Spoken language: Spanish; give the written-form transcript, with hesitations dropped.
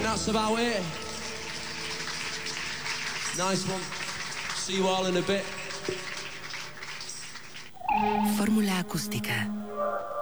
that's about it. Nice one. See you all in a bit. Fórmula acústica.